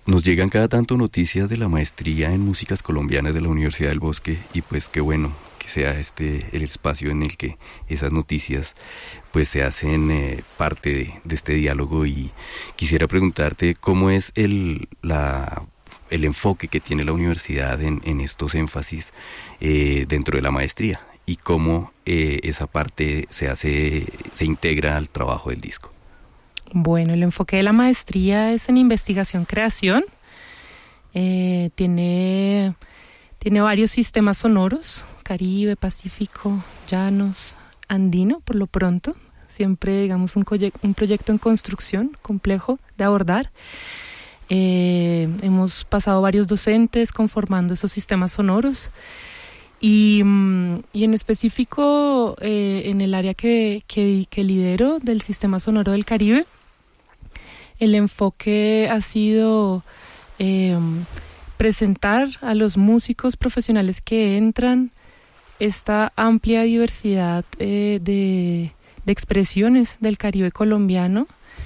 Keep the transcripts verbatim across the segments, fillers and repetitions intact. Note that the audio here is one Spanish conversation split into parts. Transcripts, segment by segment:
Nos llegan cada tanto noticias de la maestría en músicas colombianas de la Universidad del Bosque y pues qué bueno que sea este el espacio en el que esas noticias pues se hacen eh, parte de, de este diálogo. Y quisiera preguntarte cómo es el la el enfoque que tiene la universidad en, en estos énfasis eh, dentro de la maestría y cómo eh, esa parte se hace se integra al trabajo del disco. Bueno, el enfoque de la maestría es en investigación-creación. Eh, tiene, tiene varios sistemas sonoros, Caribe, Pacífico, Llanos, Andino, por lo pronto. Siempre, digamos, un, coye- un proyecto en construcción, complejo de abordar. Eh, hemos pasado varios docentes conformando esos sistemas sonoros. Y, y en específico, eh, en el área que, que, que lidero del Sistema Sonoro del Caribe, el enfoque ha sido eh, presentar a los músicos profesionales que entran esta amplia diversidad eh, de, de expresiones del Caribe colombiano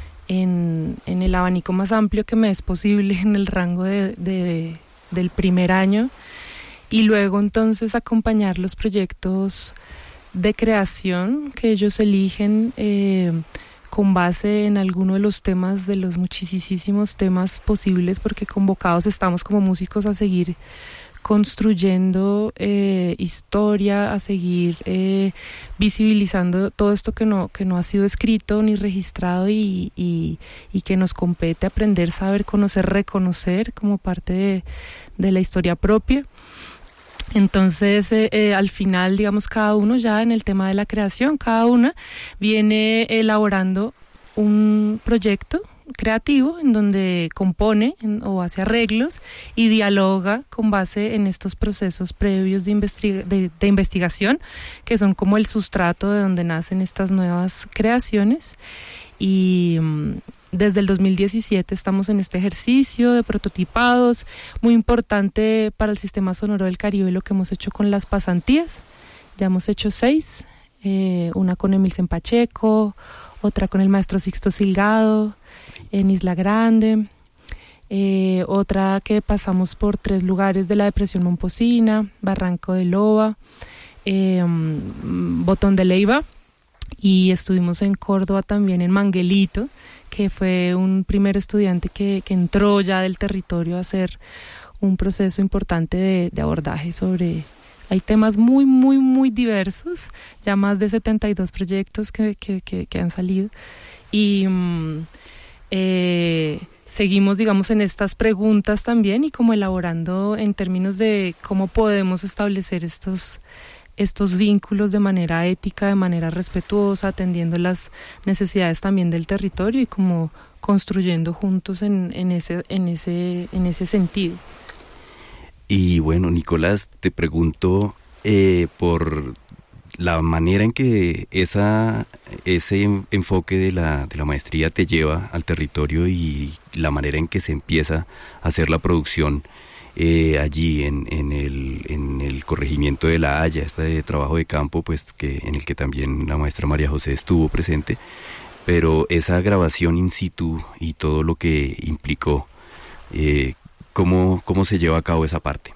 en, en el abanico más amplio que me es posible en el rango de, de, del primer año, y luego entonces acompañar los proyectos de creación que ellos eligen eh, con base en alguno de los temas, de los muchísimos temas posibles, porque convocados estamos como músicos a seguir construyendo eh, historia, a seguir eh, visibilizando todo esto que no, que no ha sido escrito ni registrado y, y, y que nos compete aprender, saber, conocer, reconocer como parte de, de la historia propia. Entonces, eh, eh, al final, digamos, cada uno ya en el tema de la creación, cada una viene elaborando un proyecto creativo en donde compone en, o hace arreglos y dialoga con base en estos procesos previos de, investiga- de, de investigación, que son como el sustrato de donde nacen estas nuevas creaciones. Y um, desde el dos mil diecisiete estamos en este ejercicio de prototipados, muy importante para el Sistema Sonoro del Caribe lo que hemos hecho con las pasantías. Ya hemos hecho seis, eh, una con Emilsen Pacheco, otra con el maestro Sixto Silgado en Isla Grande, eh, otra que pasamos por tres lugares de la Depresión Momposina, Barranco de Loba, eh, Botón de Leiva, y estuvimos en Córdoba también en Manguelito, que fue un primer estudiante que, que entró ya del territorio a hacer un proceso importante de, de abordaje sobre... Hay temas muy, muy, muy diversos, ya más de setenta y dos proyectos que, que, que, que han salido, y mm, eh, seguimos, digamos, en estas preguntas también y como elaborando en términos de cómo podemos establecer estos, estos vínculos de manera ética, de manera respetuosa, atendiendo las necesidades también del territorio y como construyendo juntos en, en, ese, en, ese, en ese sentido. Y bueno, Nicolás, te pregunto eh, por la manera en que esa, ese enfoque de la, de la maestría te lleva al territorio y la manera en que se empieza a hacer la producción eh, allí en, en, el, en el corregimiento de La Haya, este trabajo de campo, pues que en el que también la maestra María José estuvo presente, pero esa grabación in situ y todo lo que implicó, eh, ¿Cómo, ¿Cómo se lleva a cabo esa parte?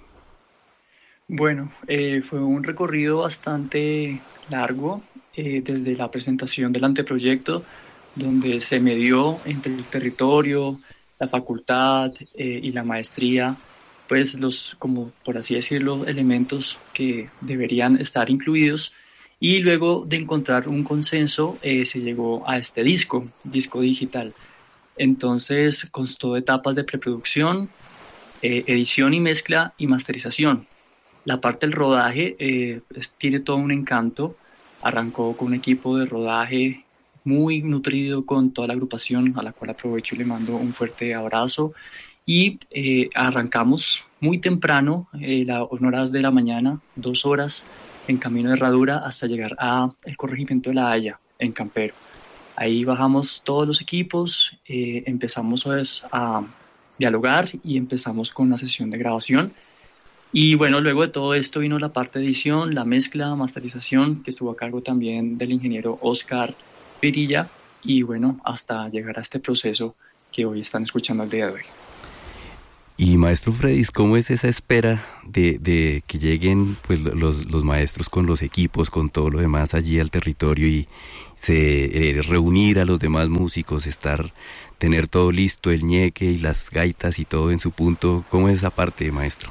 Bueno, eh, fue un recorrido bastante largo eh, desde la presentación del anteproyecto, donde se medió entre el territorio, la facultad eh, y la maestría, pues los, como por así decirlo, elementos que deberían estar incluidos. Y luego de encontrar un consenso, eh, se llegó a este disco, disco digital. Entonces constó de etapas de preproducción, Eh, edición y mezcla y masterización. La parte del rodaje eh, es, tiene todo un encanto. Arrancó con un equipo de rodaje muy nutrido con toda la agrupación, a la cual aprovecho y le mando un fuerte abrazo. Y eh, arrancamos muy temprano, eh, las horas de la mañana, dos horas en camino de herradura hasta llegar al corregimiento de La Haya, en Campero. Ahí bajamos todos los equipos, eh, empezamos pues, a dialogar y empezamos con la sesión de grabación. Y bueno, luego de todo esto vino la parte de edición, la mezcla, masterización, que estuvo a cargo también del ingeniero Oscar Pirilla, y bueno, hasta llegar a este proceso que hoy están escuchando el día de hoy. Y maestro Fredis, ¿cómo es esa espera de, de que lleguen pues los, los maestros con los equipos, con todo lo demás allí al territorio y se eh, reunir a los demás músicos, estar, tener todo listo, el ñeque y las gaitas y todo en su punto? ¿Cómo es esa parte, maestro?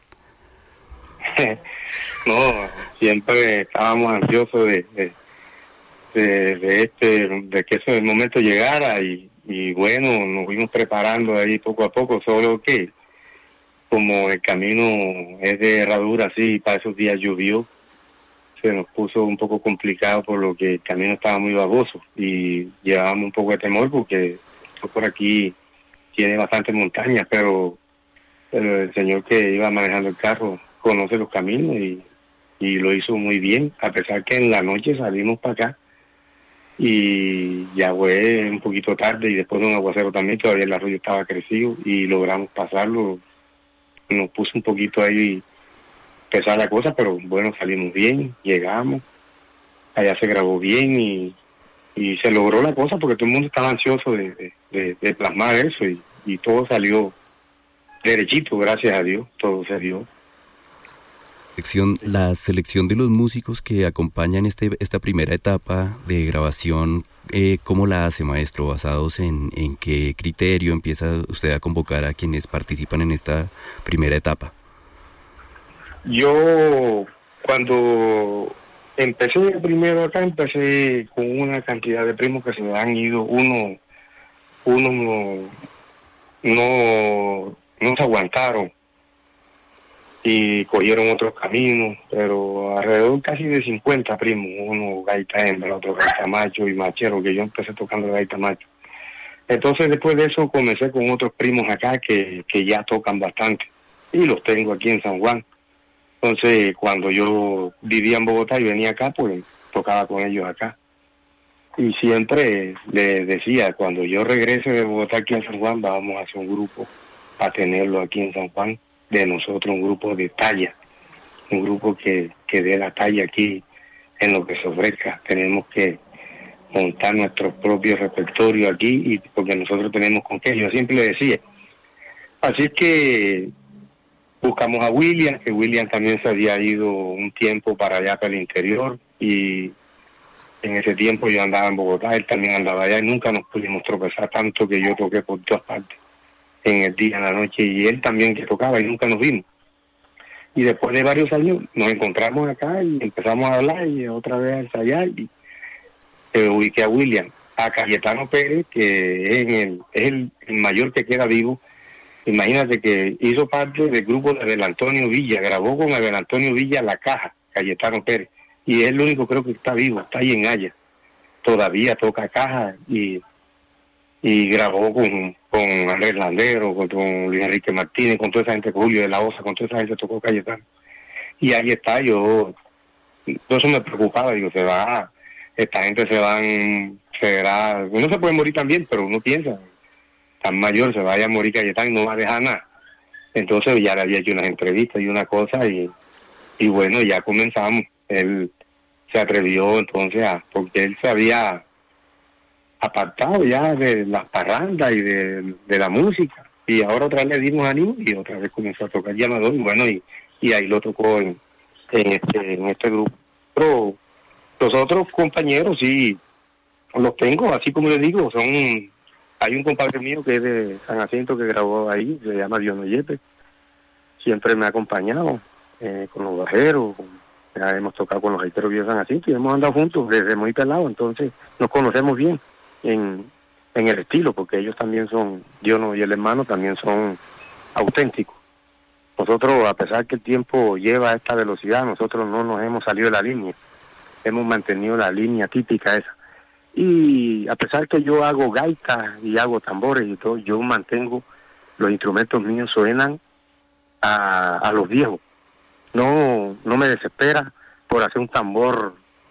No, siempre estábamos ansiosos de, de, de, de este, de que ese momento llegara y Y bueno, nos fuimos preparando ahí poco a poco, solo que como el camino es de herradura así, para esos días llovió, se nos puso un poco complicado por lo que el camino estaba muy baboso y llevábamos un poco de temor porque por aquí tiene bastante montaña, pero, pero el señor que iba manejando el carro conoce los caminos y, y lo hizo muy bien, a pesar que en la noche salimos para acá y ya fue un poquito tarde y después de un aguacero también, todavía el arroyo estaba crecido y logramos pasarlo, nos puso un poquito ahí pesada la cosa, pero bueno, salimos bien, llegamos, allá se grabó bien y, y se logró la cosa porque todo el mundo estaba ansioso de, de, de, de plasmar eso y, y todo salió derechito, gracias a Dios, todo se dio. La selección de los músicos que acompañan este, esta primera etapa de grabación, eh, ¿cómo la hace, maestro? ¿Basados en, en qué criterio empieza usted a convocar a quienes participan en esta primera etapa? Yo, cuando empecé primero acá, empecé con una cantidad de primos que se me han ido, uno, uno no, no, no se aguantaron y cogieron otros caminos, pero alrededor casi de cincuenta primos, uno gaita hembra, otro gaita macho y machero, que yo empecé tocando gaita macho. Entonces después de eso comencé con otros primos acá que, que ya tocan bastante, y los tengo aquí en San Juan. Entonces cuando yo vivía en Bogotá y venía acá, pues tocaba con ellos acá. Y siempre les decía, cuando yo regrese de Bogotá aquí en San Juan, vamos a hacer un grupo para tenerlo aquí en San Juan, de nosotros, un grupo de talla, un grupo que, que dé la talla aquí en lo que se ofrezca. Tenemos que montar nuestro propio repertorio aquí y porque nosotros tenemos con qué, yo siempre le decía. Así que buscamos a William, que William también se había ido un tiempo para allá, para el interior, y en ese tiempo yo andaba en Bogotá, él también andaba allá y nunca nos pudimos tropezar tanto que yo toqué por todas partes, en el día, en la noche, y él también que tocaba y nunca nos vimos. Y después de varios años nos encontramos acá y empezamos a hablar y otra vez a ensayar y eh, ubiqué a William, a Cayetano Pérez, que es, en el, es el, el mayor que queda vivo. Imagínate que hizo parte del grupo de Abel Antonio Villa, grabó con Abel Antonio Villa La Caja, Cayetano Pérez, y es el único creo que está vivo, está ahí en Haya, todavía toca caja y y grabó con, con Andrés Landero, con, con Luis Enrique Martínez, con toda esa gente, con Julio de la Osa, con toda esa gente tocó Cayetano. Y ahí está, yo, eso me preocupaba, digo, se va, esta gente se van, se verá, uno se puede morir también, pero uno piensa, tan mayor, se vaya a morir Cayetano y no va a dejar nada. Entonces ya le había hecho unas entrevistas y una cosa, y, y bueno, ya comenzamos. Él se atrevió entonces a, porque él se había apartado ya de las parrandas y de, de la música, y ahora otra vez le dimos ánimo y otra vez comenzó a tocar llamador y bueno, y, y ahí lo tocó en, en este en este grupo. Pero los otros compañeros sí los tengo, así como les digo, son, hay un compadre mío que es de San Jacinto que grabó ahí, se llama Diono Yepes, siempre me ha acompañado eh, con los bajeros, con, ya hemos tocado con los gaiteros de San Jacinto y hemos andado juntos desde muy pelado, entonces nos conocemos bien en, en el estilo, porque ellos también son, Diono y el hermano también son auténticos. Nosotros, a pesar que el tiempo lleva a esta velocidad, nosotros no nos hemos salido de la línea, hemos mantenido la línea típica esa. Y a pesar que yo hago gaitas y hago tambores y todo, yo mantengo, los instrumentos míos suenan a, a los viejos. No, no me desespera por hacer un tambor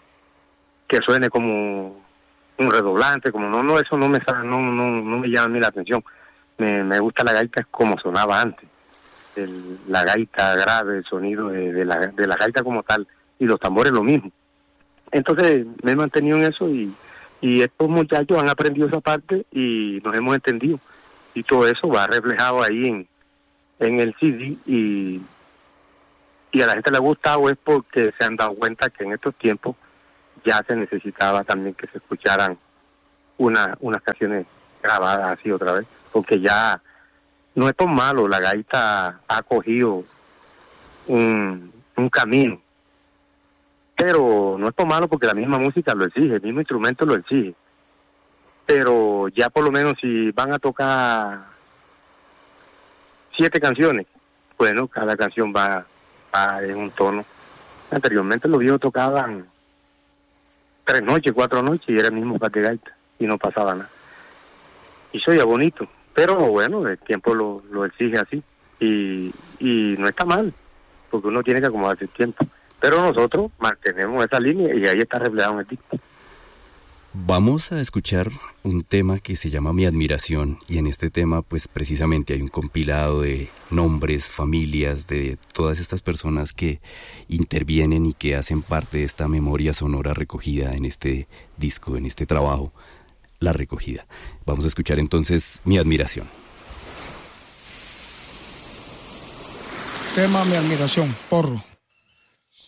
que suene como un redoblante, como no, no, eso no me no, no, no me llama a mí la atención. Me, me gusta la gaita como sonaba antes, el, la gaita grave, el sonido de, de, la, de la gaita como tal, y los tambores lo mismo. Entonces me he mantenido en eso y, y estos muchachos han aprendido esa parte y nos hemos entendido. Y todo eso va reflejado ahí en, en el C D y, y a la gente le ha gustado es porque se han dado cuenta que en estos tiempos ya se necesitaba también que se escucharan una, unas canciones grabadas así otra vez, porque ya no es por malo, la gaita ha cogido un, un camino, pero no es por malo porque la misma música lo exige, el mismo instrumento lo exige, pero ya por lo menos si van a tocar siete canciones, bueno, cada canción va, va en un tono. Anteriormente los viejos tocaban tres noches, cuatro noches y era el mismo par de gaita y no pasaba nada. Y eso ya bonito, pero bueno, el tiempo lo, lo exige así y, y no está mal, porque uno tiene que acomodarse el tiempo. Pero nosotros mantenemos esa línea y ahí está reflejado en el disco. Vamos a escuchar un tema que se llama Mi Admiración, y en este tema pues precisamente hay un compilado de nombres, familias, de todas estas personas que intervienen y que hacen parte de esta memoria sonora recogida en este disco, en este trabajo, La Recogida. Vamos a escuchar entonces Mi Admiración. Tema Mi Admiración, Porro.